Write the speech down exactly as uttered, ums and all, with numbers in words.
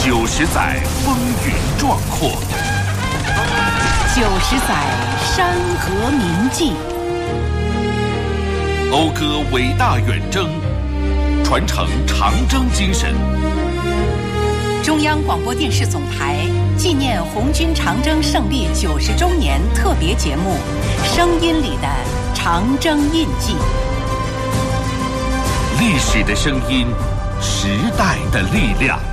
九十载风云壮阔， 九十载山河铭记， 讴歌伟大远征，传承长征精神。 中央广播电视总台纪念红军长征胜利九十周年特别节目《声音里的长征印记》。 历史的声音，时代的力量。